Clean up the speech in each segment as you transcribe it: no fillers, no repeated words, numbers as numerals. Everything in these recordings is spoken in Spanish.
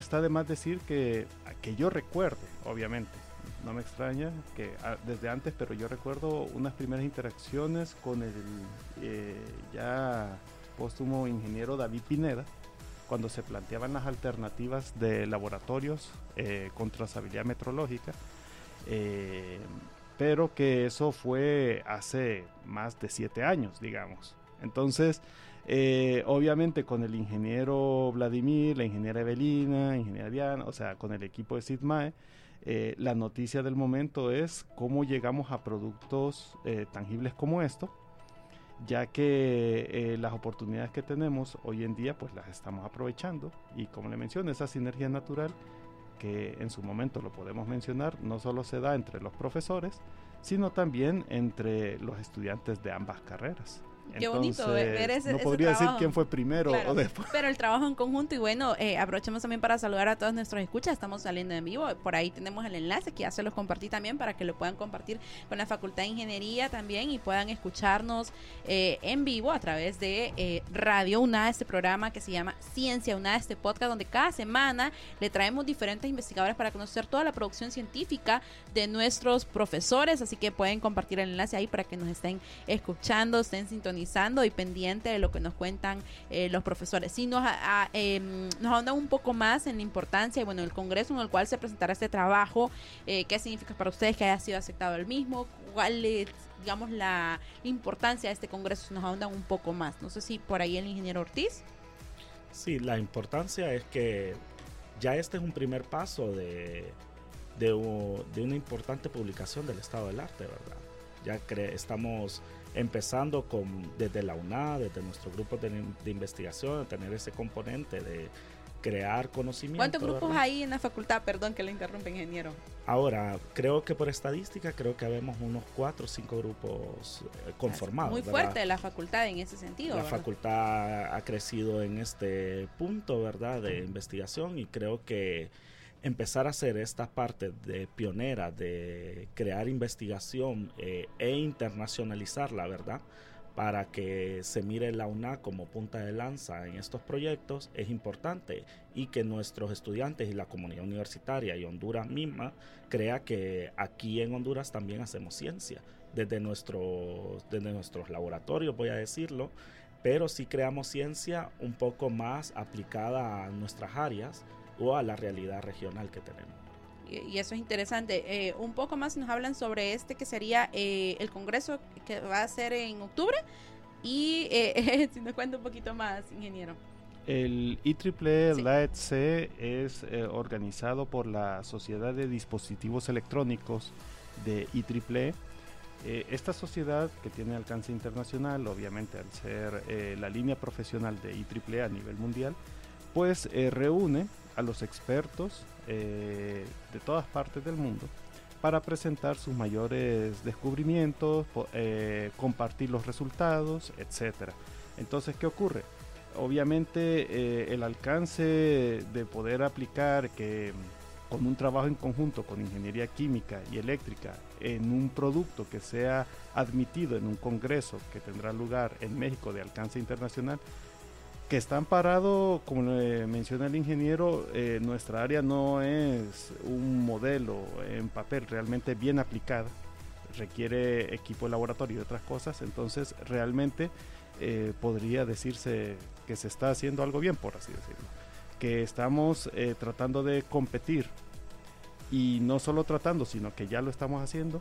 está de más decir que yo recuerde, obviamente, no me extraña que desde antes, pero yo recuerdo unas primeras interacciones con el ya póstumo ingeniero David Pineda, cuando se planteaban las alternativas de laboratorios con trazabilidad metrológica, pero que eso fue hace más de 7 años, digamos. Entonces, obviamente con el ingeniero Vladimir, la ingeniera Evelina, ingeniera Diana, o sea, con el equipo de SIDMAE, la noticia del momento es cómo llegamos a productos tangibles como esto, ya que las oportunidades que tenemos hoy en día pues las estamos aprovechando, y como le mencioné, esa sinergia natural que en su momento lo podemos mencionar, no solo se da entre los profesores, sino también entre los estudiantes de ambas carreras. Qué bonito ver ese no podría trabajo. decir quién fue primero, claro, o después. Pero el trabajo en conjunto, y bueno, aprovechemos también para saludar a todos nuestros escuchas. Estamos saliendo en vivo, por ahí tenemos el enlace que ya se los compartí también para que lo puedan compartir con la Facultad de Ingeniería también y puedan escucharnos en vivo a través de Radio UNA, este programa que se llama Ciencia UNA, este podcast donde cada semana le traemos diferentes investigadores para conocer toda la producción científica de nuestros profesores, así que pueden compartir el enlace ahí para que nos estén escuchando, estén sintonizando y pendiente de lo que nos cuentan los profesores. Sí, nos ahondan un poco más en la importancia y bueno, el congreso en el cual se presentará este trabajo, qué significa para ustedes que haya sido aceptado el mismo, cuál es, digamos, la importancia de este congreso, nos ahondan un poco más. No sé si por ahí el ingeniero Ortiz. Sí, la importancia es que ya este es un primer paso de una importante publicación del estado del arte, ¿verdad? Ya estamos empezando desde la UNA, desde nuestro grupo de investigación, tener ese componente de crear conocimiento. ¿Cuántos grupos ¿verdad? hay en la facultad? Perdón que le interrumpa, ingeniero. Ahora, creo que por estadística, creo que habemos unos 4 o 5 grupos conformados. Muy ¿verdad? fuerte la facultad en ese sentido. La ¿verdad? facultad ha crecido en este punto, ¿verdad?, de investigación, y creo que empezar a hacer esta parte de pionera de crear investigación e internacionalizarla, ¿verdad?, para que se mire la UNA como punta de lanza en estos proyectos es importante, y que nuestros estudiantes y la comunidad universitaria y Honduras misma crea que aquí en Honduras también hacemos ciencia desde nuestros laboratorios, voy a decirlo, pero sí creamos ciencia un poco más aplicada a nuestras áreas o a la realidad regional que tenemos. Y eso es interesante. Un poco más nos hablan sobre este que sería el congreso que va a ser en octubre, y si nos cuenta un poquito más, ingeniero. El IEEE LAET-C es organizado por la Sociedad de Dispositivos Electrónicos de IEEE. Esta sociedad, que tiene alcance internacional, obviamente al ser la línea profesional de IEEE a nivel mundial, pues reúne a los expertos de todas partes del mundo para presentar sus mayores descubrimientos, compartir los resultados, etcétera. Entonces, ¿qué ocurre? Obviamente el alcance de poder aplicar que con un trabajo en conjunto con ingeniería química y eléctrica en un producto que sea admitido en un congreso que tendrá lugar en México de alcance internacional, que está amparado, como le menciona el ingeniero, nuestra área no es un modelo en papel realmente bien aplicada, requiere equipo de laboratorio y otras cosas, entonces realmente podría decirse que se está haciendo algo bien, por así decirlo, que estamos tratando de competir, y no solo tratando, sino que ya lo estamos haciendo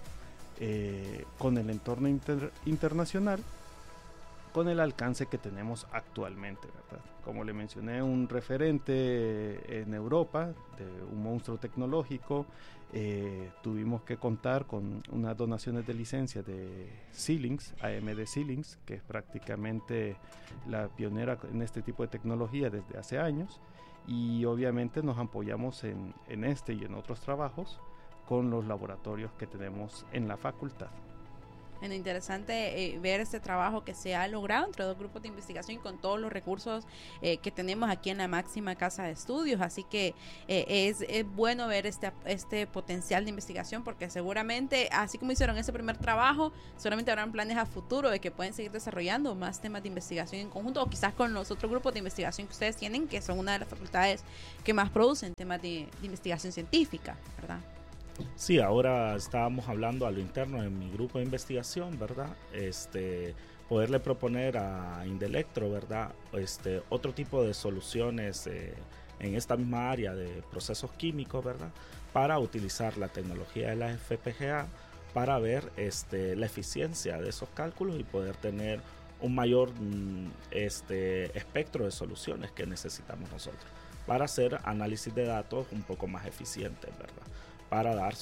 con el entorno internacional, con el alcance que tenemos actualmente, ¿verdad? Como le mencioné, un referente en Europa de un monstruo tecnológico, tuvimos que contar con unas donaciones de licencia de Xilinx, AMD Xilinx, que es prácticamente la pionera en este tipo de tecnología desde hace años, y obviamente nos apoyamos en este y en otros trabajos con los laboratorios que tenemos en la facultad. Bueno, interesante ver este trabajo que se ha logrado entre dos grupos de investigación y con todos los recursos que tenemos aquí en la máxima casa de estudios, así que es bueno ver este potencial de investigación, porque seguramente, así como hicieron ese primer trabajo, seguramente habrán planes a futuro de que pueden seguir desarrollando más temas de investigación en conjunto, o quizás con los otros grupos de investigación que ustedes tienen, que son una de las facultades que más producen temas de investigación científica, ¿verdad? Sí, ahora estábamos hablando a lo interno de mi grupo de investigación, ¿verdad? Poderle proponer a Indelectro, ¿verdad? Otro tipo de soluciones en esta misma área de procesos químicos, ¿verdad? Para utilizar la tecnología de la FPGA para ver la eficiencia de esos cálculos y poder tener un mayor espectro de soluciones que necesitamos nosotros para hacer análisis de datos un poco más eficientes, ¿verdad? Para dar,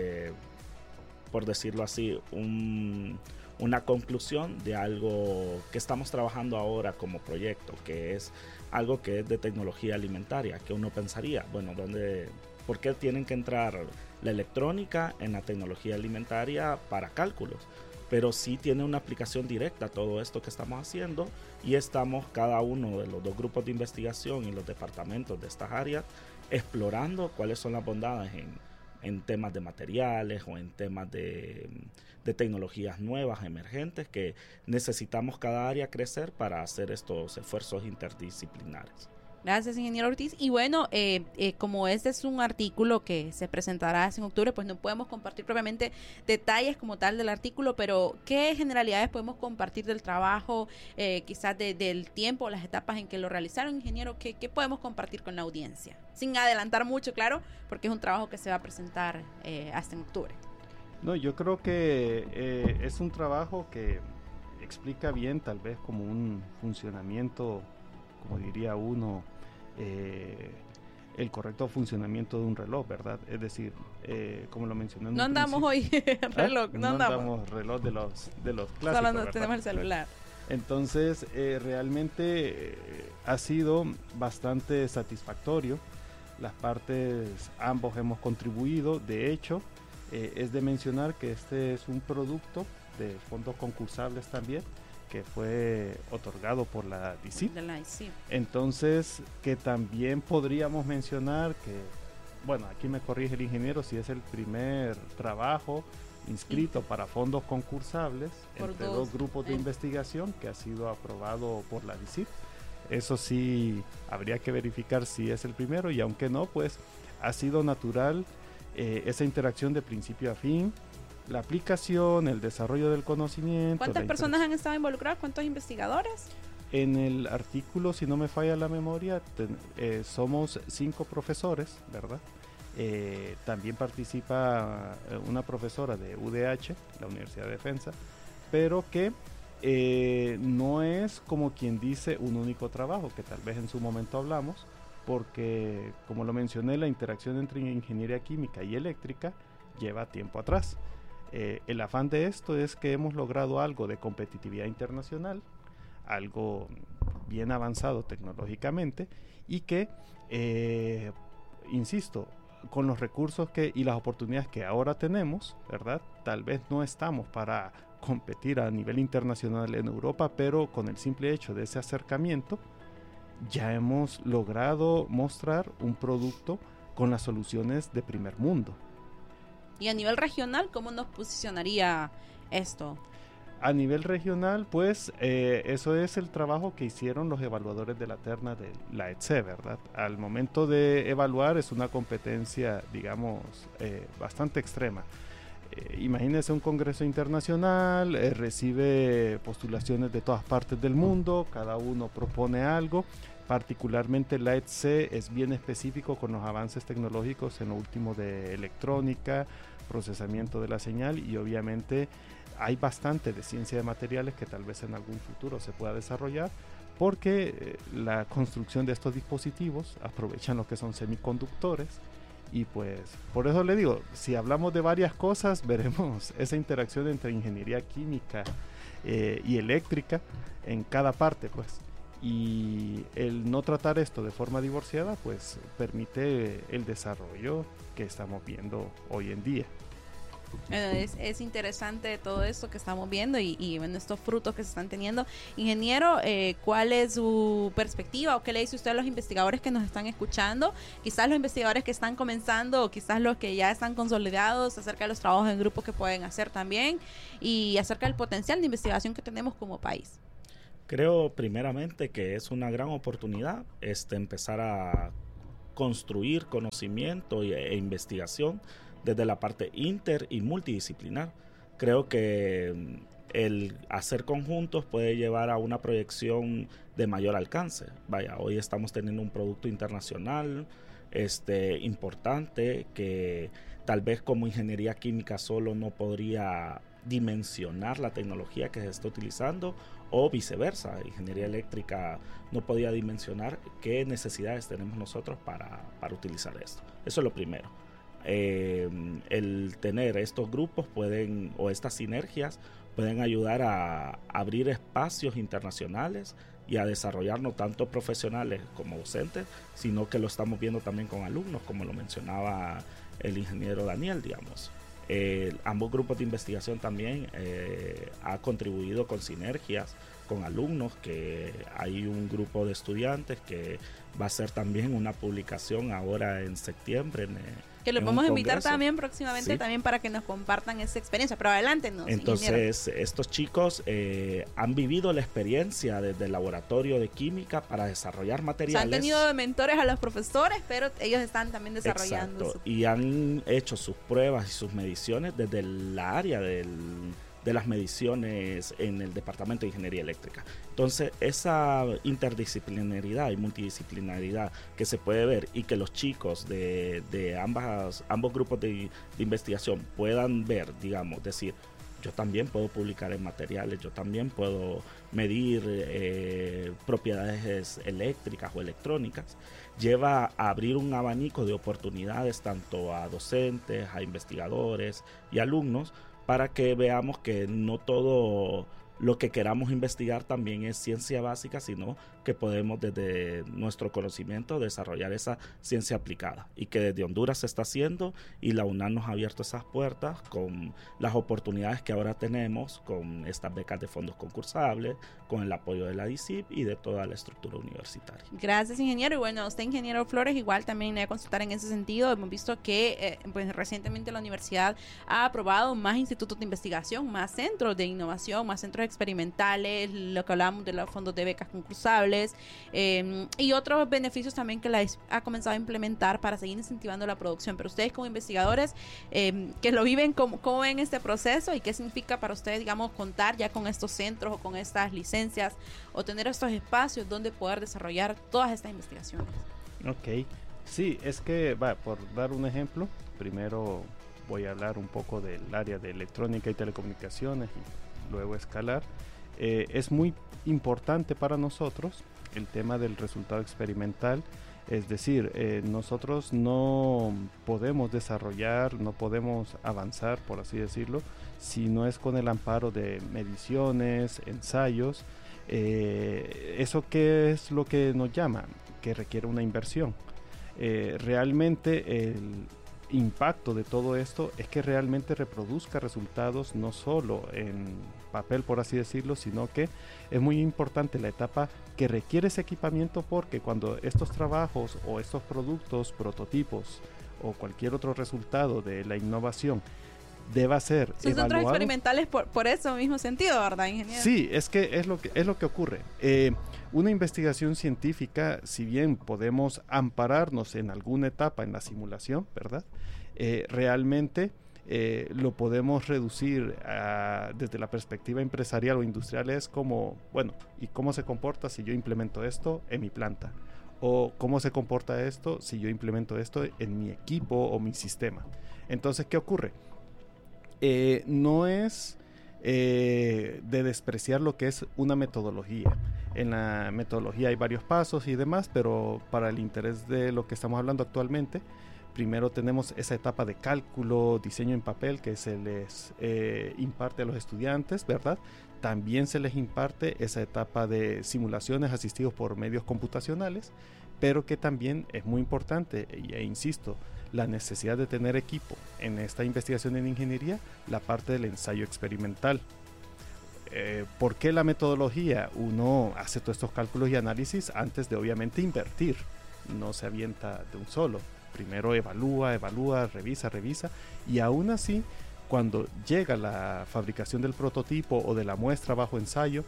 por decirlo así, una conclusión de algo que estamos trabajando ahora como proyecto, que es algo que es de tecnología alimentaria, que uno pensaría, bueno, ¿por qué tienen que entrar la electrónica en la tecnología alimentaria para cálculos? Pero sí tiene una aplicación directa a todo esto que estamos haciendo, y estamos cada uno de los dos grupos de investigación y los departamentos de estas áreas explorando cuáles son las bondades en temas de materiales o en temas de tecnologías nuevas, emergentes, que necesitamos cada área crecer para hacer estos esfuerzos interdisciplinares. Gracias, ingeniero Ortiz. Y bueno, como este es un artículo que se presentará en octubre, pues no podemos compartir propiamente detalles como tal del artículo, pero ¿qué generalidades podemos compartir del trabajo, quizás del tiempo, las etapas en que lo realizaron, ingeniero? ¿Qué podemos compartir con la audiencia? Sin adelantar mucho, claro, porque es un trabajo que se va a presentar hasta en octubre. No, yo creo que es un trabajo que explica bien, tal vez, como un funcionamiento, como diría uno, el correcto funcionamiento de un reloj, ¿verdad? Es decir, como lo mencioné, no andamos hoy reloj, no andamos reloj de los clásicos, solo ¿verdad? Tenemos el celular. Entonces, realmente ha sido bastante satisfactorio. Las partes, ambos hemos contribuido. De hecho, es de mencionar que este es un producto de fondos concursables también, que fue otorgado por la DICIT. Entonces, que también podríamos mencionar que, bueno, aquí me corrige el ingeniero, si es el primer trabajo inscrito para fondos concursables entre dos grupos de investigación que ha sido aprobado por la DICIT. Eso sí, habría que verificar si es el primero, y aunque no, pues ha sido natural esa interacción de principio a fin. La aplicación, el desarrollo del conocimiento. ¿Cuántas personas han estado involucradas? ¿Cuántos investigadores? En el artículo, si no me falla la memoria, somos 5 profesores, ¿verdad? También participa una profesora de UDH, la Universidad de Defensa, pero que no es, como quien dice, un único trabajo, que tal vez en su momento hablamos, porque, como lo mencioné, la interacción entre ingeniería química y eléctrica lleva tiempo atrás. El afán de esto es que hemos logrado algo de competitividad internacional, algo bien avanzado tecnológicamente, y que, insisto, con los recursos y las oportunidades que ahora tenemos, ¿verdad? Tal vez no estamos para competir a nivel internacional en Europa, pero con el simple hecho de ese acercamiento, ya hemos logrado mostrar un producto con las soluciones de primer mundo. Y a nivel regional, ¿cómo nos posicionaría esto? A nivel regional, pues eso es el trabajo que hicieron los evaluadores de la terna de la ETSE, ¿verdad? Al momento de evaluar es una competencia, digamos, bastante extrema. Imagínense un congreso internacional, recibe postulaciones de todas partes del mundo, cada uno propone algo. Particularmente la ETSE es bien específico con los avances tecnológicos en lo último de electrónica, procesamiento de la señal, y obviamente hay bastante de ciencia de materiales que tal vez en algún futuro se pueda desarrollar, porque la construcción de estos dispositivos aprovechan lo que son semiconductores, y pues por eso le digo, si hablamos de varias cosas, veremos esa interacción entre ingeniería química y eléctrica en cada parte, pues. Y el no tratar esto de forma divorciada, pues permite el desarrollo que estamos viendo hoy en día. Es interesante todo esto que estamos viendo y bueno, estos frutos que se están teniendo. Ingeniero, ¿cuál es su perspectiva o qué le dice usted a los investigadores que nos están escuchando? Quizás los investigadores que están comenzando o quizás los que ya están consolidados, acerca de los trabajos en grupo que pueden hacer también y acerca del potencial de investigación que tenemos como país. Creo primeramente que es una gran oportunidad empezar a construir conocimiento e investigación desde la parte inter y multidisciplinar. Creo que el hacer conjuntos puede llevar a una proyección de mayor alcance. Vaya, hoy estamos teniendo un producto internacional importante que tal vez como ingeniería química solo no podría dimensionar la tecnología que se está utilizando, o viceversa, ingeniería eléctrica no podía dimensionar qué necesidades tenemos nosotros para utilizar esto. Eso es lo primero. El tener estos grupos o estas sinergias pueden ayudar a abrir espacios internacionales y a desarrollar no tanto profesionales como docentes, sino que lo estamos viendo también con alumnos, como lo mencionaba el ingeniero Daniel, digamos. Ambos grupos de investigación también ha contribuido con sinergias con alumnos, que hay un grupo de estudiantes que va a hacer también una publicación ahora en septiembre. Que lo podemos invitar también próximamente, sí, también para que nos compartan esa experiencia. Pero adelántenos. Entonces, estos chicos han vivido la experiencia desde el laboratorio de química para desarrollar materiales. Han tenido de mentores a los profesores, pero ellos están también desarrollando. Y han hecho sus pruebas y sus mediciones desde el área de las mediciones en el Departamento de Ingeniería Eléctrica. Entonces, esa interdisciplinaridad y multidisciplinaridad que se puede ver y que los chicos de ambos grupos de investigación puedan ver, digamos, decir, yo también puedo publicar en materiales, yo también puedo medir propiedades eléctricas o electrónicas, lleva a abrir un abanico de oportunidades tanto a docentes, a investigadores y alumnos, para que veamos que no todo lo que queramos investigar también es ciencia básica, sino que podemos desde nuestro conocimiento desarrollar esa ciencia aplicada, y que desde Honduras se está haciendo, y la UNAM nos ha abierto esas puertas con las oportunidades que ahora tenemos con estas becas de fondos concursables, con el apoyo de la DICIP y de toda la estructura universitaria. Gracias, ingeniero. Y bueno, usted, ingeniero Flores, igual también le voy a consultar en ese sentido. Hemos visto que pues recientemente la universidad ha aprobado más institutos de investigación, más centros de innovación, más centros experimentales, lo que hablábamos de los fondos de becas concursables, y otros beneficios también que la ha comenzado a implementar para seguir incentivando la producción. Pero ustedes como investigadores que lo viven, ¿cómo ven este proceso y qué significa para ustedes, digamos, contar ya con estos centros o con estas licencias o tener estos espacios donde poder desarrollar todas estas investigaciones? Ok, sí, es que, por dar un ejemplo, primero voy a hablar un poco del área de electrónica y telecomunicaciones y luego escalar. Es muy importante para nosotros el tema del resultado experimental, es decir, nosotros no podemos desarrollar, no podemos avanzar, por así decirlo, si no es con el amparo de mediciones, ensayos. ¿Eso qué es lo que nos llama? Que requiere una inversión. Realmente el impacto de todo esto es que realmente reproduzca resultados no solo en papel, por así decirlo, sino que es muy importante la etapa que requiere ese equipamiento, porque cuando estos trabajos o estos productos, prototipos o cualquier otro resultado de la innovación deba ser son evaluado. Centros experimentales por eso mismo sentido, ¿verdad, ingeniero? Sí, es que es lo que ocurre. Una investigación científica, si bien podemos ampararnos en alguna etapa en la simulación, ¿verdad? Realmente lo podemos reducir desde la perspectiva empresarial o industrial. Es como, bueno, ¿y cómo se comporta si yo implemento esto en mi planta? ¿O cómo se comporta esto si yo implemento esto en mi equipo o mi sistema? Entonces, ¿qué ocurre? No es de despreciar lo que es una metodología. En la metodología hay varios pasos y demás, pero para el interés de lo que estamos hablando actualmente, primero tenemos esa etapa de cálculo, diseño en papel que se les imparte a los estudiantes, ¿verdad? También se les imparte esa etapa de simulaciones asistidos por medios computacionales, pero que también es muy importante, e insisto, la necesidad de tener equipo en esta investigación en ingeniería, la parte del ensayo experimental. ¿Por qué la metodología? Uno hace todos estos cálculos y análisis antes de obviamente invertir, no se avienta de un solo. Primero evalúa, revisa, y aún así, cuando llega la fabricación del prototipo o de la muestra bajo ensayo,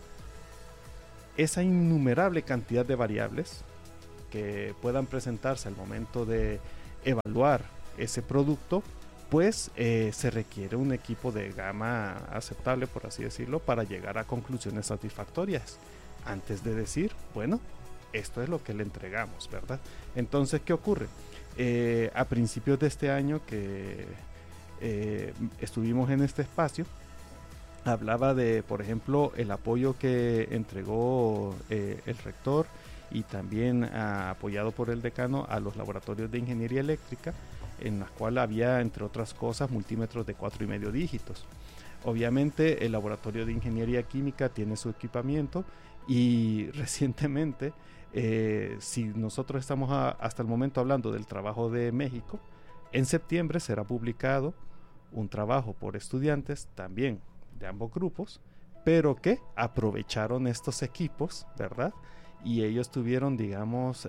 esa innumerable cantidad de variables que puedan presentarse al momento de evaluar ese producto, pues se requiere un equipo de gama aceptable, por así decirlo, para llegar a conclusiones satisfactorias antes de decir, bueno, esto es lo que le entregamos, ¿verdad? Entonces, ¿qué ocurre? A principios de este año que estuvimos en este espacio, hablaba de, por ejemplo, el apoyo que entregó el rector y también apoyado por el decano a los laboratorios de ingeniería eléctrica, en la cual había, entre otras cosas, multímetros de 4,5 dígitos. Obviamente el laboratorio de ingeniería química tiene su equipamiento y recientemente, si nosotros estamos hasta el momento hablando del trabajo de México, en septiembre será publicado un trabajo por estudiantes también de ambos grupos, pero que aprovecharon estos equipos, ¿verdad? Y ellos tuvieron, digamos,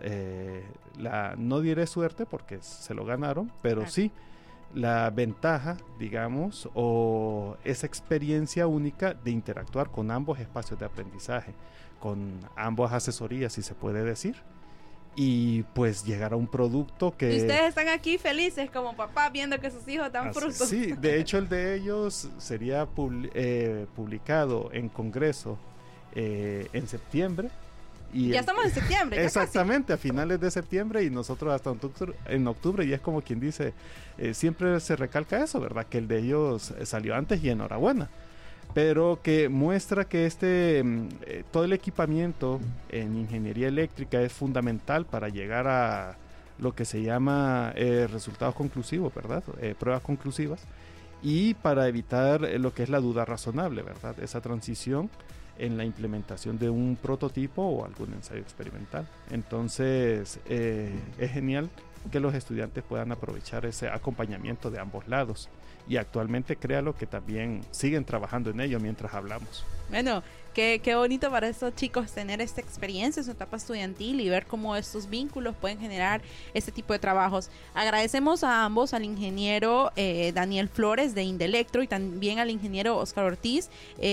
no diré suerte porque se lo ganaron, pero claro, sí la ventaja, digamos, o esa experiencia única de interactuar con ambos espacios de aprendizaje, con ambas asesorías, si se puede decir, y pues llegar a un producto que... Y ustedes están aquí felices como papás viendo que sus hijos dan frutos. Sí, de hecho el de ellos sería publicado en Congreso en septiembre. Y ya estamos en septiembre. Exactamente, a finales de septiembre, y nosotros hasta en octubre, y es como quien dice, siempre se recalca eso, ¿verdad? Que el de ellos salió antes y enhorabuena. Pero que muestra que todo el equipamiento en ingeniería eléctrica es fundamental para llegar a lo que se llama resultados conclusivos, ¿verdad? Pruebas conclusivas, y para evitar lo que es la duda razonable, ¿verdad? Esa transición en la implementación de un prototipo o algún ensayo experimental. Entonces es genial que los estudiantes puedan aprovechar ese acompañamiento de ambos lados, y actualmente créalo que también siguen trabajando en ello mientras hablamos. Bueno, qué bonito para estos chicos tener esta experiencia en su etapa estudiantil y ver cómo estos vínculos pueden generar este tipo de trabajos. Agradecemos a ambos, al ingeniero Daniel Flores de Indelectro y también al ingeniero Oscar Ortiz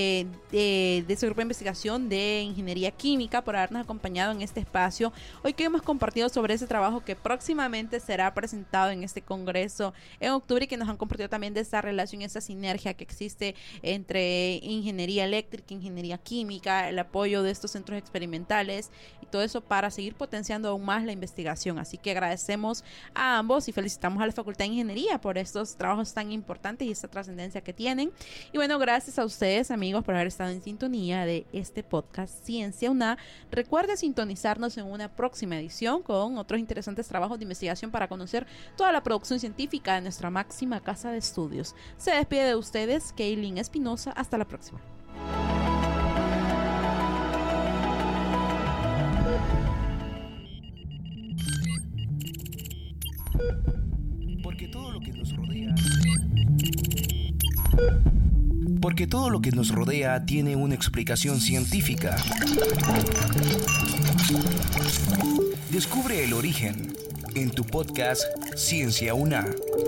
de ese grupo de investigación de ingeniería química, por habernos acompañado en este espacio. Hoy que hemos compartido sobre ese trabajo que próximamente será presentado en este congreso en octubre, y que nos han compartido también de esa relación, esa sinergia que existe entre ingeniería eléctrica, ingeniería química, el apoyo de estos centros experimentales y todo eso para seguir potenciando aún más la investigación. Así que agradecemos a ambos y felicitamos a la Facultad de Ingeniería por estos trabajos tan importantes y esta trascendencia que tienen. Y bueno, gracias a ustedes, amigos, por haber estado en sintonía de este podcast Ciencia UNA. Recuerde sintonizarnos en una próxima edición con otros interesantes trabajos de investigación para conocer toda la producción científica de nuestra máxima casa de estudios. Se despide de ustedes Kaylin Espinosa. Hasta la próxima. Porque todo lo que nos rodea tiene una explicación científica. Descubre el origen en tu podcast Ciencia UNA.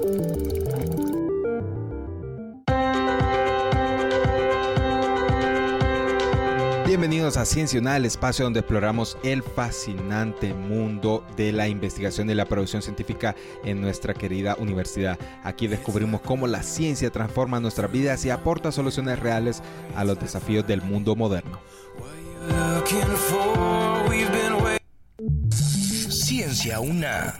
Bienvenidos a Ciencia UNA, el espacio donde exploramos el fascinante mundo de la investigación y la producción científica en nuestra querida universidad. Aquí descubrimos cómo la ciencia transforma nuestras vidas y aporta soluciones reales a los desafíos del mundo moderno. Ciencia UNA.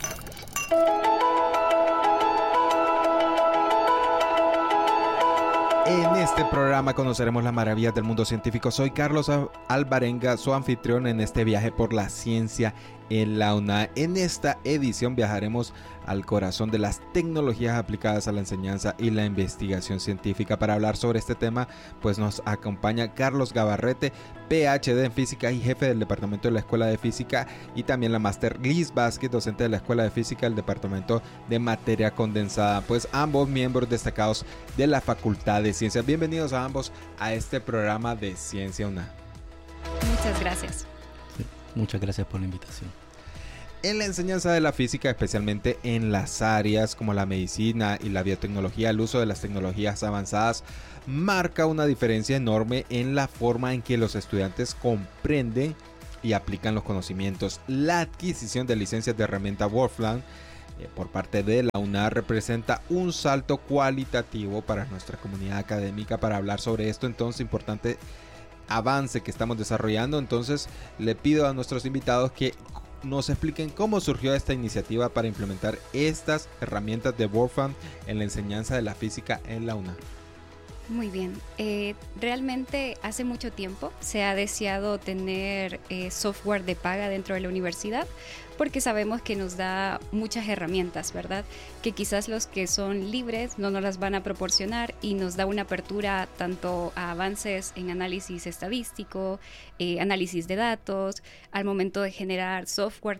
En este programa conoceremos las maravillas del mundo científico. Soy Carlos Alvarenga, su anfitrión en este viaje por la ciencia en la UNA. En esta edición viajaremos al corazón de las tecnologías aplicadas a la enseñanza y la investigación científica. Para hablar sobre este tema, pues nos acompaña Carlos Gabarrete, PhD en física y jefe del departamento de la Escuela de Física, y también la máster Liz Vázquez, docente de la Escuela de Física del departamento de materia condensada, pues ambos miembros destacados de la Facultad de Ciencias. Bienvenidos a ambos a este programa de Ciencia UNA. Muchas gracias. Sí, muchas gracias por la invitación. En la enseñanza de la física, especialmente en las áreas como la medicina y la biotecnología, el uso de las tecnologías avanzadas marca una diferencia enorme en la forma en que los estudiantes comprenden y aplican los conocimientos. La adquisición de licencias de herramienta Wolfram por parte de la UNA representa un salto cualitativo para nuestra comunidad académica. Para hablar sobre esto, entonces, importante avance que estamos desarrollando, entonces le pido a nuestros invitados que nos expliquen cómo surgió esta iniciativa para implementar estas herramientas de Wolfram en la enseñanza de la física en la UNA. Muy bien. Realmente hace mucho tiempo se ha deseado tener software de paga dentro de la universidad, porque sabemos que nos da muchas herramientas, ¿verdad? Que quizás los que son libres no nos las van a proporcionar, y nos da una apertura tanto a avances en análisis estadístico, análisis de datos, al momento de generar software,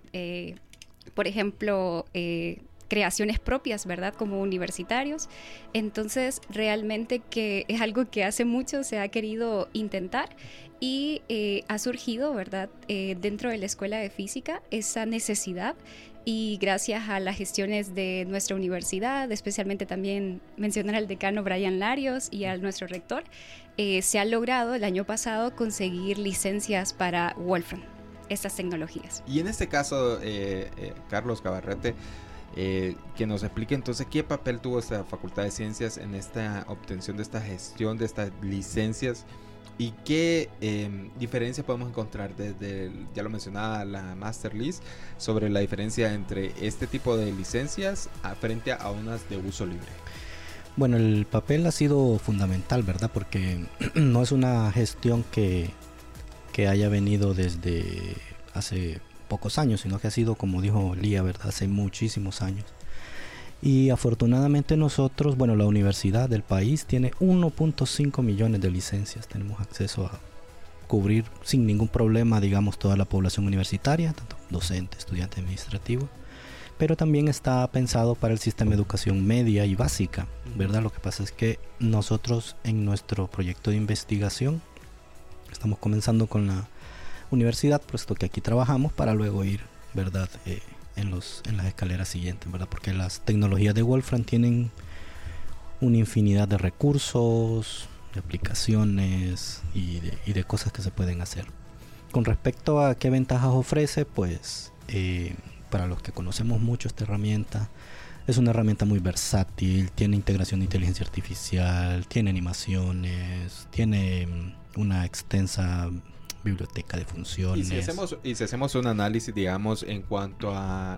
por ejemplo, creaciones propias, ¿verdad? Como universitarios. Entonces, realmente que es algo que hace mucho se ha querido intentar, y ha surgido, ¿verdad? Dentro de la Escuela de Física esa necesidad, y gracias a las gestiones de nuestra universidad, especialmente también mencionar al decano Brian Larios y a nuestro rector, se ha logrado el año pasado conseguir licencias para Wolfram, estas tecnologías. Y en este caso, Carlos Gabarrete, que nos explique entonces qué papel tuvo esta Facultad de Ciencias en esta obtención de esta gestión de estas licencias, y qué diferencia podemos encontrar desde, ya lo mencionaba la Master Liz, sobre la diferencia entre este tipo de licencias frente a unas de uso libre. Bueno, el papel ha sido fundamental, ¿verdad? Porque no es una gestión que haya venido desde hace pocos años, sino que ha sido, como dijo Lía, ¿verdad? Hace muchísimos años. Y afortunadamente nosotros, bueno, la universidad del país tiene 1.5 millones de licencias. Tenemos acceso a cubrir sin ningún problema, digamos, toda la población universitaria, tanto docente, estudiante, administrativo. Pero también está pensado para el sistema de educación media y básica, ¿verdad? Lo que pasa es que nosotros en nuestro proyecto de investigación estamos comenzando con la universidad, puesto que aquí trabajamos, para luego ir, ¿verdad? En las escaleras siguientes, ¿verdad? Porque las tecnologías de Wolfram tienen una infinidad de recursos, de aplicaciones y de cosas que se pueden hacer. Con respecto a qué ventajas ofrece, pues para los que conocemos mucho esta herramienta, es una herramienta muy versátil, tiene integración de inteligencia artificial, tiene animaciones, tiene una extensa biblioteca de funciones. Y si hacemos un análisis, digamos, en cuanto a,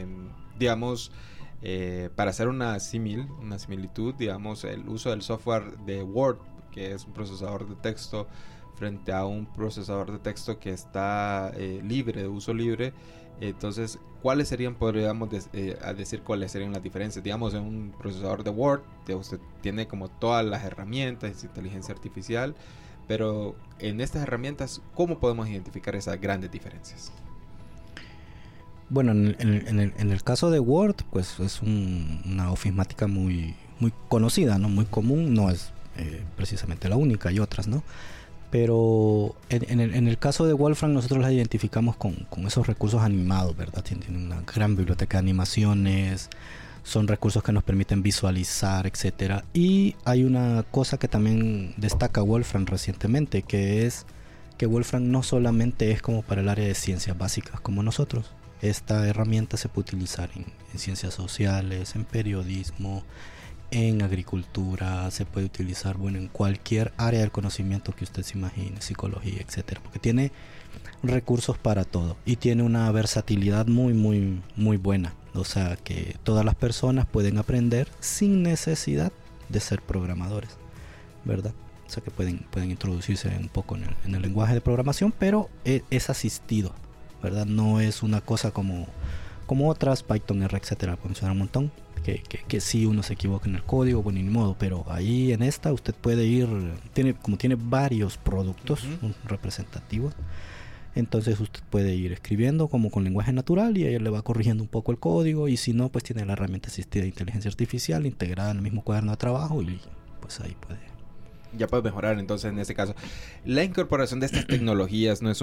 para hacer una similitud, digamos, el uso del software de Word, que es un procesador de texto, frente a un procesador de texto que está libre, de uso libre, entonces, ¿cuáles serían, podríamos decir cuáles serían las diferencias? Digamos, en un procesador de Word, usted tiene como todas las herramientas de inteligencia artificial, pero en estas herramientas, ¿cómo podemos identificar esas grandes diferencias? Bueno, en el caso de Word, pues es una ofimática muy conocida, ¿no? Muy común, no es precisamente la única, hay otras, ¿no? Pero en el caso de Wolfram nosotros la identificamos con esos recursos animados, ¿verdad? Tienen una gran biblioteca de animaciones, son recursos que nos permiten visualizar, etcétera. Y hay una cosa que también destaca Wolfram recientemente, que es que Wolfram no solamente es como para el área de ciencias básicas como nosotros. Esta herramienta se puede utilizar en ciencias sociales, en periodismo, en agricultura, se puede utilizar, bueno, en cualquier área del conocimiento que usted se imagine, psicología, etcétera, porque tiene recursos para todo y tiene una versatilidad muy buena. O sea que todas las personas pueden aprender sin necesidad de ser programadores, ¿verdad? O sea que pueden introducirse un poco en el lenguaje de programación, pero es asistido ¿verdad? No es una cosa como otras, Python, R, etcétera, puede mencionar un montón, que sí uno se equivoca en el código, bueno, ni modo, pero ahí en esta usted puede ir, tiene varios productos representativos, entonces usted puede ir escribiendo como con lenguaje natural y ella le va corrigiendo un poco el código, y si no, pues tiene la herramienta asistida de inteligencia artificial integrada en el mismo cuaderno de trabajo, y pues ahí ya puede mejorar. Entonces, en este caso, la incorporación de estas tecnologías no es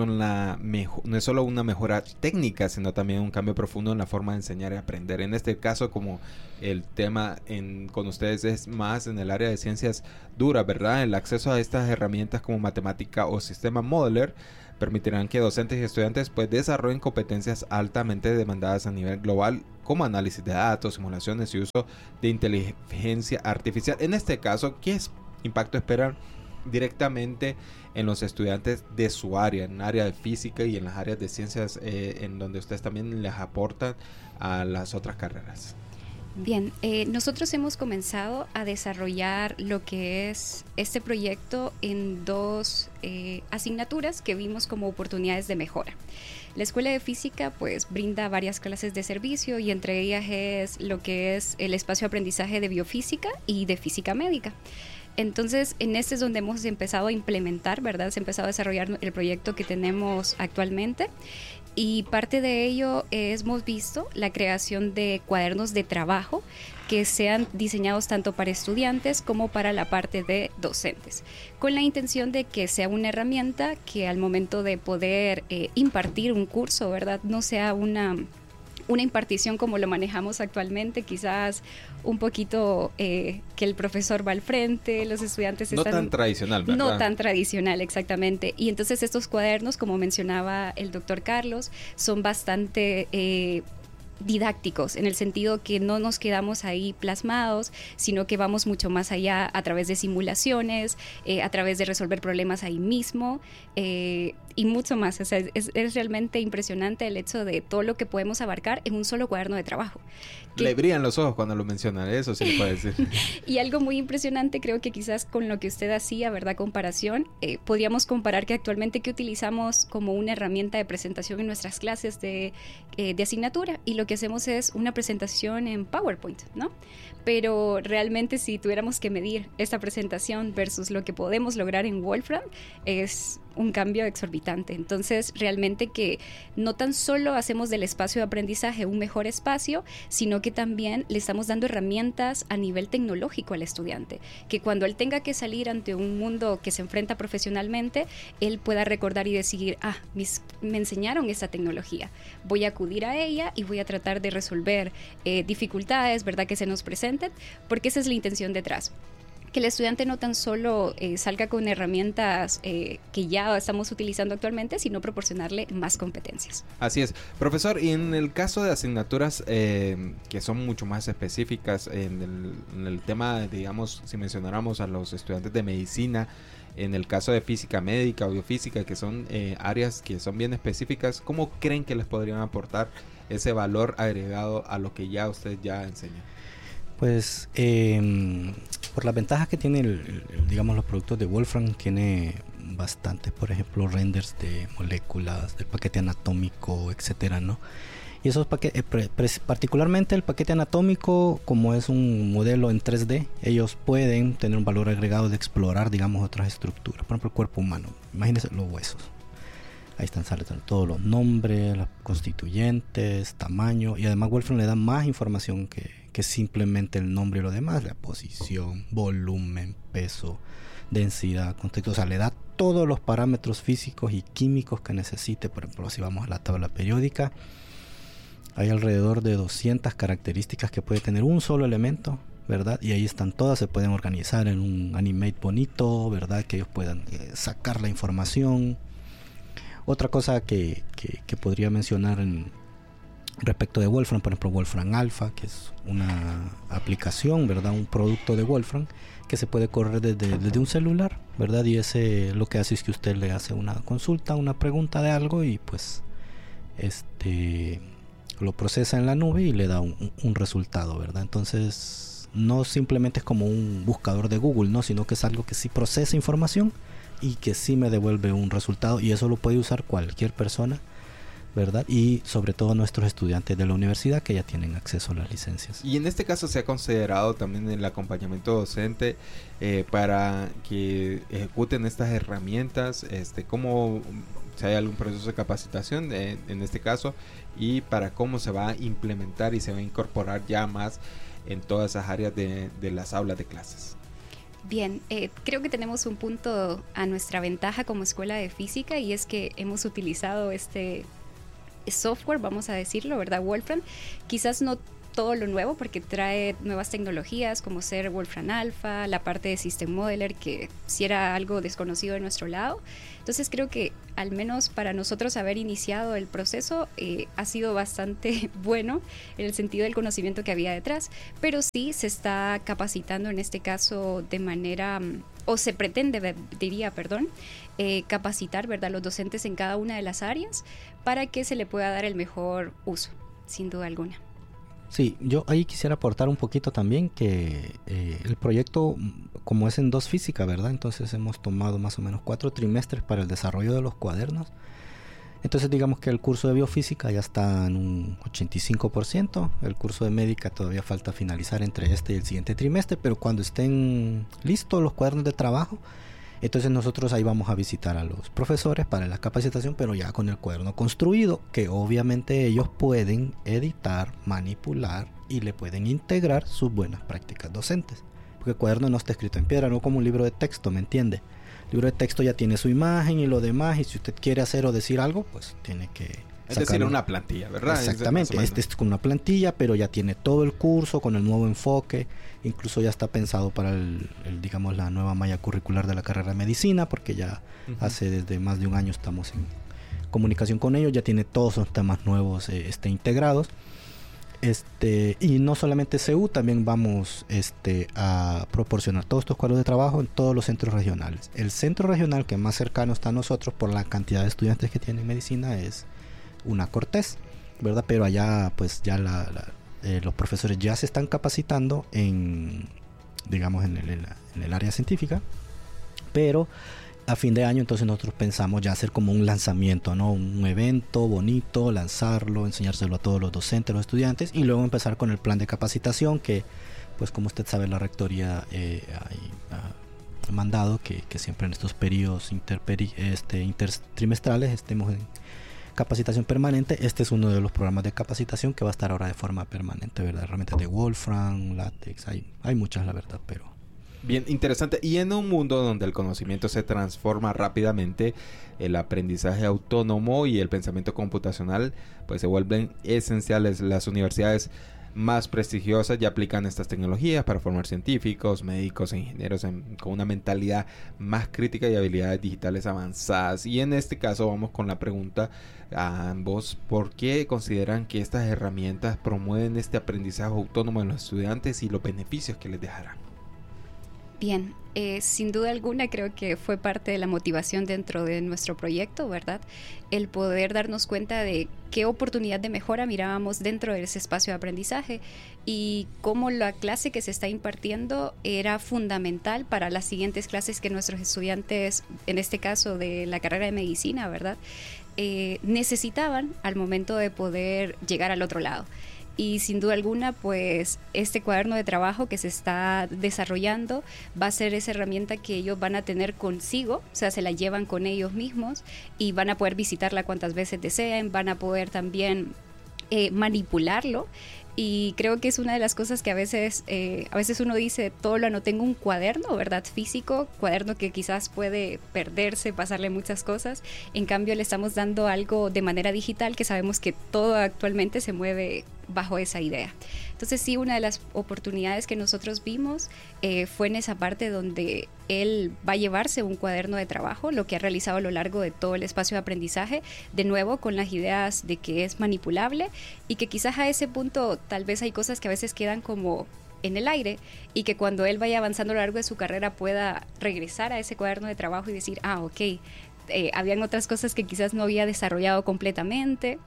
solo una mejora técnica, sino también un cambio profundo en la forma de enseñar y aprender. En este caso, como el tema con ustedes es más en el área de ciencias duras, ¿verdad? El acceso a estas herramientas como matemática o sistema modeler permitirán que docentes y estudiantes pues desarrollen competencias altamente demandadas a nivel global, como análisis de datos, simulaciones y uso de inteligencia artificial. En este caso, ¿qué impacto esperan directamente en los estudiantes de su área, en el área de física y en las áreas de ciencias, en donde ustedes también les aportan a las otras carreras? Bien, nosotros hemos comenzado a desarrollar lo que es este proyecto en 2 asignaturas que vimos como oportunidades de mejora. La Escuela de Física pues brinda varias clases de servicio, y entre ellas es lo que es el espacio de aprendizaje de biofísica y de física médica. Entonces, en este es donde hemos empezado a implementar, ¿verdad? Se ha empezado a desarrollar el proyecto que tenemos actualmente, y parte de ello hemos visto la creación de cuadernos de trabajo que sean diseñados tanto para estudiantes como para la parte de docentes, con la intención de que sea una herramienta que al momento de poder impartir un curso, ¿verdad?, no sea una impartición como lo manejamos actualmente, quizás un poquito que el profesor va al frente, los estudiantes están... No tan tradicional, ¿verdad? No tan tradicional, exactamente. Y entonces estos cuadernos, como mencionaba el doctor Carlos, son bastante... didácticos, en el sentido que no nos quedamos ahí plasmados, sino que vamos mucho más allá a través de simulaciones, a través de resolver problemas ahí mismo, y mucho más. O sea, es realmente impresionante el hecho de todo lo que podemos abarcar en un solo cuaderno de trabajo. Le brillan los ojos cuando lo mencionan, eso sí le puede decir. Y algo muy impresionante, creo que quizás con lo que usted hacía, ¿verdad?, comparación, podríamos comparar que actualmente que utilizamos como una herramienta de presentación en nuestras clases de asignatura, y lo que hacemos es una presentación en PowerPoint, ¿no? Pero realmente si tuviéramos que medir esta presentación versus lo que podemos lograr en Wolfram, es un cambio exorbitante. Entonces, realmente que no tan solo hacemos del espacio de aprendizaje un mejor espacio, sino que también le estamos dando herramientas a nivel tecnológico al estudiante, que cuando él tenga que salir ante un mundo que se enfrenta profesionalmente, él pueda recordar y decir, me enseñaron esta tecnología, voy a acudir a ella y voy a tratar de resolver dificultades, ¿verdad?, que se nos presenten, porque esa es la intención detrás. Que el estudiante no tan solo salga con herramientas que ya estamos utilizando actualmente, sino proporcionarle más competencias. Así es. Profesor, y en el caso de asignaturas que son mucho más específicas, en el tema, digamos, si mencionáramos a los estudiantes de medicina, en el caso de física médica o biofísica, que son áreas que son bien específicas, ¿cómo creen que les podrían aportar ese valor agregado a lo que ya usted ya enseña? Pues por las ventajas que tiene digamos, los productos de Wolfram, tiene bastantes, por ejemplo, renders de moléculas, del paquete anatómico, etcétera, ¿no? Y esos paquetes, particularmente el paquete anatómico, como es un modelo en 3D, ellos pueden tener un valor agregado de explorar, digamos, otras estructuras. Por ejemplo, el cuerpo humano, imagínense los huesos. Ahí salen todos los nombres, los constituyentes, tamaño, y además Wolfram le da más información que simplemente el nombre y lo demás, la posición, volumen, peso, densidad, contexto, o sea, le da todos los parámetros físicos y químicos que necesite. Por ejemplo, si vamos a la tabla periódica, hay alrededor de 200 características que puede tener un solo elemento, ¿verdad? Y ahí están todas, se pueden organizar en un animate bonito, ¿verdad? Que ellos puedan sacar la información. Otra cosa que podría mencionar respecto de Wolfram, por ejemplo, Wolfram Alpha, que es una aplicación, ¿verdad? Un producto de Wolfram que se puede correr desde un celular, ¿verdad? Y ese lo que hace es que usted le hace una consulta, una pregunta de algo, y pues lo procesa en la nube y le da un resultado, ¿verdad? Entonces, no simplemente es como un buscador de Google, ¿no? Sino que es algo que sí procesa información y que sí me devuelve un resultado, y eso lo puede usar cualquier persona ¿verdad? Y sobre todo nuestros estudiantes de la universidad que ya tienen acceso a las licencias. Y en este caso se ha considerado también el acompañamiento docente para que ejecuten estas herramientas, cómo, si hay algún proceso de capacitación en este caso, y para cómo se va a implementar y se va a incorporar ya más en todas esas áreas de las aulas de clases. Bien, creo que tenemos un punto a nuestra ventaja como escuela de física, y es que hemos utilizado este software, vamos a decirlo, ¿verdad? Wolfram, quizás no todo lo nuevo porque trae nuevas tecnologías como ser Wolfram Alpha, la parte de System Modeler que sí era algo desconocido de nuestro lado. Entonces creo que al menos para nosotros haber iniciado el proceso ha sido bastante bueno en el sentido del conocimiento que había detrás, pero sí se está capacitando en este caso de manera, o se pretende, capacitar, ¿verdad?, los docentes en cada una de las áreas para que se le pueda dar el mejor uso, sin duda alguna. Sí, yo ahí quisiera aportar un poquito también que el proyecto, como es en 2 física, ¿verdad? Entonces hemos tomado más o menos 4 trimestres para el desarrollo de los cuadernos. Entonces digamos que el curso de biofísica ya está en un 85%, el curso de médica todavía falta finalizar entre este y el siguiente trimestre, pero cuando estén listos los cuadernos de trabajo, entonces nosotros ahí vamos a visitar a los profesores para la capacitación, pero ya con el cuaderno construido, que obviamente ellos pueden editar, manipular y le pueden integrar sus buenas prácticas docentes. Porque el cuaderno no está escrito en piedra, no como un libro de texto, ¿me entiende? El libro de texto ya tiene su imagen y lo demás, y si usted quiere hacer o decir algo, pues tiene que... Es decir, una plantilla, ¿verdad? Exactamente, este es con una plantilla, pero ya tiene todo el curso con el nuevo enfoque, incluso ya está pensado para digamos, la nueva malla curricular de la carrera de medicina, porque ya hace desde más de un año estamos en comunicación con ellos, ya tiene todos los temas nuevos integrados. Y no solamente CU, también vamos a proporcionar todos estos cuadros de trabajo en todos los centros regionales. El centro regional que más cercano está a nosotros por la cantidad de estudiantes que tiene medicina es una Cortés, ¿verdad? Pero allá pues ya los profesores ya se están capacitando en el área científica, pero a fin de año entonces nosotros pensamos ya hacer como un lanzamiento, ¿no? Un evento bonito, lanzarlo, enseñárselo a todos los docentes, los estudiantes, y luego empezar con el plan de capacitación que, pues como usted sabe, la rectoría ha mandado que siempre en estos periodos intertrimestrales estemos en capacitación permanente. Este es uno de los programas de capacitación que va a estar ahora de forma permanente, ¿verdad? Herramientas de Wolfram, látex, hay muchas, la verdad, pero... Bien, interesante. Y en un mundo donde el conocimiento se transforma rápidamente, el aprendizaje autónomo y el pensamiento computacional pues se vuelven esenciales. Las universidades más prestigiosas ya aplican estas tecnologías para formar científicos, médicos, ingenieros con una mentalidad más crítica y habilidades digitales avanzadas. Y en este caso vamos con la pregunta a ambos: ¿por qué consideran que estas herramientas promueven este aprendizaje autónomo en los estudiantes y los beneficios que les dejarán? Bien, sin duda alguna creo que fue parte de la motivación dentro de nuestro proyecto, ¿verdad? El poder darnos cuenta de qué oportunidad de mejora mirábamos dentro de ese espacio de aprendizaje y cómo la clase que se está impartiendo era fundamental para las siguientes clases que nuestros estudiantes, en este caso de la carrera de medicina, ¿verdad? Necesitaban al momento de poder llegar al otro lado. Y sin duda alguna, pues este cuaderno de trabajo que se está desarrollando va a ser esa herramienta que ellos van a tener consigo, o sea, se la llevan con ellos mismos y van a poder visitarla cuantas veces deseen, van a poder también manipularlo. Y creo que es una de las cosas que a veces uno dice, todo lo anoté en un cuaderno, ¿verdad? Físico, cuaderno que quizás puede perderse, pasarle muchas cosas. En cambio, le estamos dando algo de manera digital que sabemos que todo actualmente se mueve bajo esa idea. Entonces sí, una de las oportunidades que nosotros vimos fue en esa parte donde él va a llevarse un cuaderno de trabajo, lo que ha realizado a lo largo de todo el espacio de aprendizaje, de nuevo con las ideas de que es manipulable y que quizás a ese punto tal vez hay cosas que a veces quedan como en el aire y que cuando él vaya avanzando a lo largo de su carrera pueda regresar a ese cuaderno de trabajo y decir, ok, habían otras cosas que quizás no había desarrollado completamente.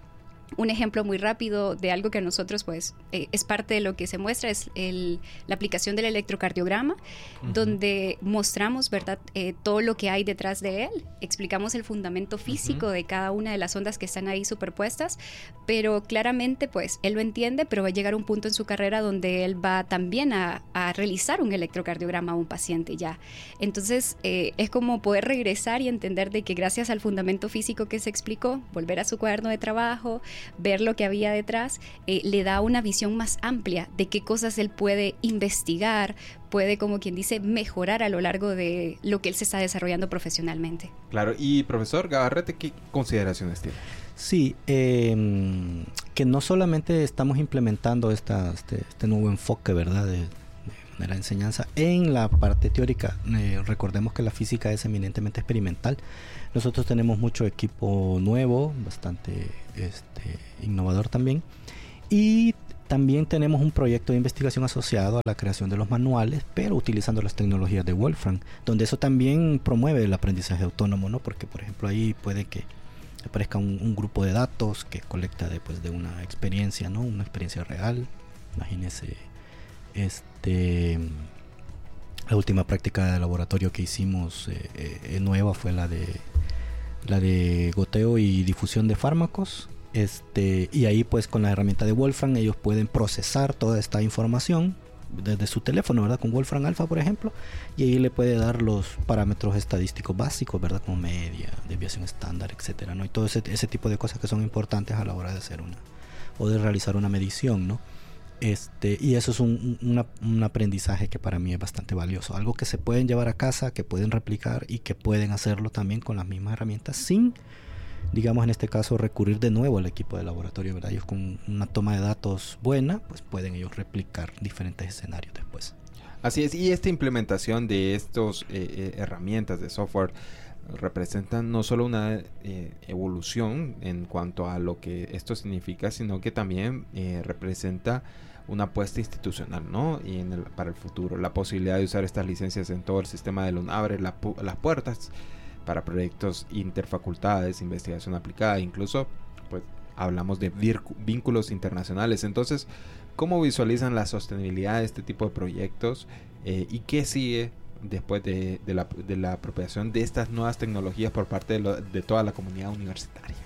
Un ejemplo muy rápido de algo que a nosotros pues es parte de lo que se muestra es la aplicación del electrocardiograma, donde mostramos, ¿verdad?, todo lo que hay detrás de él, explicamos el fundamento físico de cada una de las ondas que están ahí superpuestas, pero claramente pues él lo entiende, pero va a llegar un punto en su carrera donde él va también a realizar un electrocardiograma a un paciente ya. Entonces es como poder regresar y entender de que gracias al fundamento físico que se explicó, volver a su cuaderno de trabajo, ver lo que había detrás, le da una visión más amplia de qué cosas él puede investigar, puede, como quien dice, mejorar a lo largo de lo que él se está desarrollando profesionalmente. Claro, y profesor Gabarrete, ¿qué consideraciones tiene? Sí, que no solamente estamos implementando este nuevo enfoque, ¿verdad?, de manera de enseñanza en la parte teórica. Recordemos que la física es eminentemente experimental. Nosotros tenemos mucho equipo nuevo, bastante innovador también, y también tenemos un proyecto de investigación asociado a la creación de los manuales, pero utilizando las tecnologías de Wolfram, donde eso también promueve el aprendizaje autónomo, ¿no? Porque, por ejemplo, ahí puede que aparezca un grupo de datos que colecta después de una experiencia, ¿no? Una experiencia real. Imagínese, la última práctica de laboratorio que hicimos nueva fue la de goteo y difusión de fármacos. Y ahí pues con la herramienta de Wolfram ellos pueden procesar toda esta información desde su teléfono, ¿verdad? Con Wolfram Alpha, por ejemplo, y ahí le puede dar los parámetros estadísticos básicos, ¿verdad? Como media, desviación estándar, etcétera, ¿no? Y todo ese tipo de cosas que son importantes a la hora de hacer o de realizar una medición, ¿no? Y eso es un aprendizaje que para mí es bastante valioso, algo que se pueden llevar a casa, que pueden replicar y que pueden hacerlo también con las mismas herramientas sin, digamos en este caso, recurrir de nuevo al equipo de laboratorio, ¿verdad? Ellos con una toma de datos buena, pues pueden ellos replicar diferentes escenarios después. Así es, y esta implementación de estas herramientas de software representan no solo una evolución en cuanto a lo que esto significa, sino que también representa una apuesta institucional, ¿no? Y para el futuro, la posibilidad de usar estas licencias en todo el sistema de LUN abre las puertas para proyectos interfacultades, investigación aplicada, incluso pues hablamos de vínculos internacionales. Entonces, ¿cómo visualizan la sostenibilidad de este tipo de proyectos y qué sigue después de la apropiación de estas nuevas tecnologías por parte de toda la comunidad universitaria?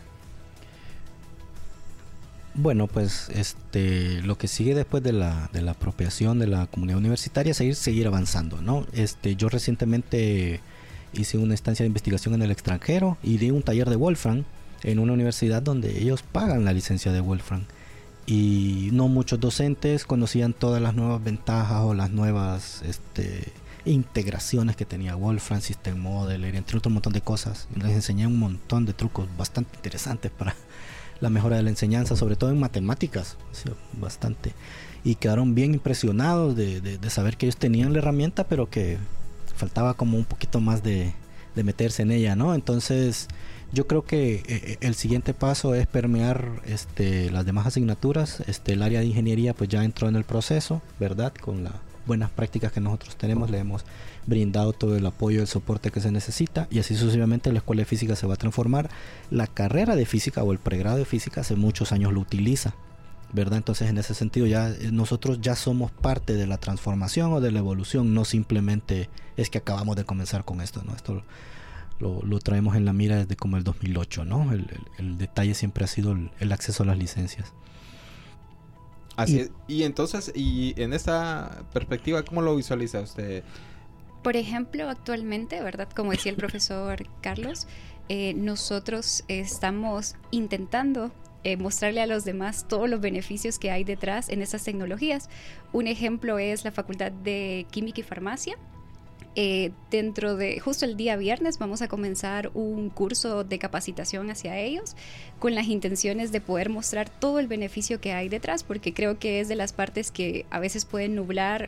Bueno, pues lo que sigue después de la apropiación de la comunidad universitaria es seguir avanzando, ¿no? Yo recientemente hice una estancia de investigación en el extranjero y di un taller de Wolfram en una universidad donde ellos pagan la licencia de Wolfram, y no muchos docentes conocían todas las nuevas ventajas o las nuevas integraciones que tenía Wolfram, System Modeler, entre otro montón de cosas. Les enseñé un montón de trucos bastante interesantes para la mejora de la enseñanza, sobre todo en matemáticas, bastante, y quedaron bien impresionados de saber que ellos tenían la herramienta, pero que faltaba como un poquito más de meterse en ella, ¿no? Entonces yo creo que el siguiente paso es permear las demás asignaturas. El área de ingeniería pues ya entró en el proceso, ¿verdad? Con las buenas prácticas que nosotros tenemos, le hemos brindado todo el apoyo y el soporte que se necesita, y así sucesivamente la escuela de física se va a transformar. La carrera de física o el pregrado de física hace muchos años lo utiliza, ¿verdad? Entonces en ese sentido ya nosotros ya somos parte de la transformación o de la evolución, no simplemente es que acabamos de comenzar con esto, ¿no? Esto lo traemos en la mira desde como el 2008, ¿no? El detalle siempre ha sido el acceso a las licencias. Así es. Y entonces, y en esta perspectiva, ¿cómo lo visualiza usted? Por ejemplo, actualmente, ¿verdad? Como decía el profesor Carlos, nosotros estamos intentando mostrarle a los demás todos los beneficios que hay detrás en estas tecnologías. Un ejemplo es la Facultad de Química y Farmacia. Dentro de justo el día viernes vamos a comenzar un curso de capacitación hacia ellos con las intenciones de poder mostrar todo el beneficio que hay detrás, porque creo que es de las partes que a veces pueden nublar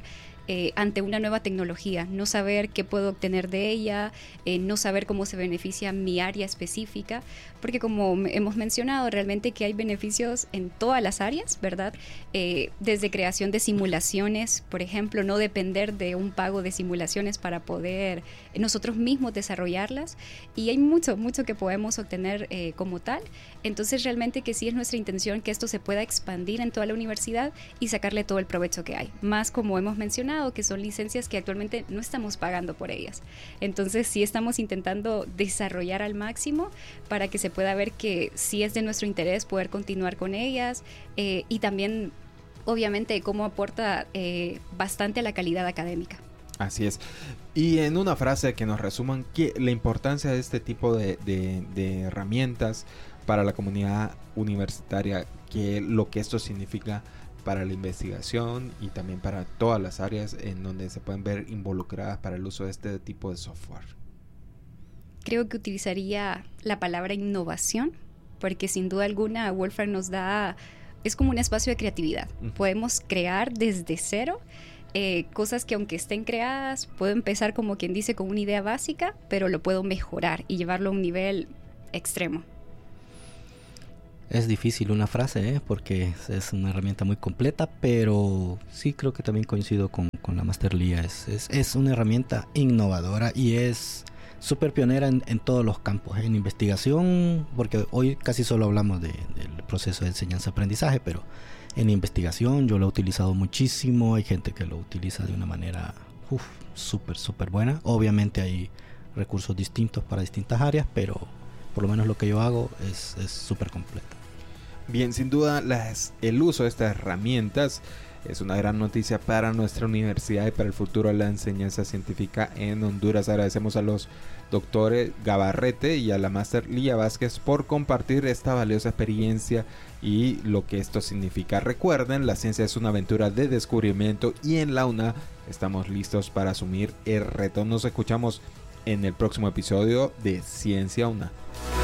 ante una nueva tecnología, no saber qué puedo obtener de ella, no saber cómo se beneficia mi área específica, porque como hemos mencionado, realmente que hay beneficios en todas las áreas, ¿verdad? Desde creación de simulaciones, por ejemplo, no depender de un pago de simulaciones para poder nosotros mismos desarrollarlas, y hay mucho que podemos obtener como tal. Entonces realmente que sí es nuestra intención que esto se pueda expandir en toda la universidad y sacarle todo el provecho que hay, más como hemos mencionado, que son licencias que actualmente no estamos pagando por ellas. Entonces sí estamos intentando desarrollar al máximo para que se pueda ver que sí es de nuestro interés poder continuar con ellas, y también obviamente cómo aporta bastante a la calidad académica. Así es. Y en una frase que nos resuman la importancia de este tipo de herramientas para la comunidad universitaria, lo que esto significa para la investigación y también para todas las áreas en donde se pueden ver involucradas para el uso de este tipo de software. Creo que utilizaría la palabra innovación, porque sin duda alguna Wolfram nos da, es como un espacio de creatividad. Podemos crear desde cero cosas que aunque estén creadas, puedo empezar como quien dice con una idea básica, pero lo puedo mejorar y llevarlo a un nivel extremo. Es difícil una frase, porque es una herramienta muy completa, pero sí creo que también coincido con la Master Lía. Es una herramienta innovadora y es súper pionera en todos los campos, en investigación, porque hoy casi solo hablamos del proceso de enseñanza-aprendizaje, pero en investigación yo lo he utilizado muchísimo. Hay gente que lo utiliza de una manera súper buena. Obviamente hay recursos distintos para distintas áreas, pero por lo menos lo que yo hago es súper completo. Bien, sin duda el uso de estas herramientas es una gran noticia para nuestra universidad y para el futuro de la enseñanza científica en Honduras. Agradecemos a los doctores Gabarrete y a la Máster Lía Vázquez por compartir esta valiosa experiencia y lo que esto significa. Recuerden, la ciencia es una aventura de descubrimiento y en la UNA estamos listos para asumir el reto. Nos escuchamos en el próximo episodio de Ciencia UNA.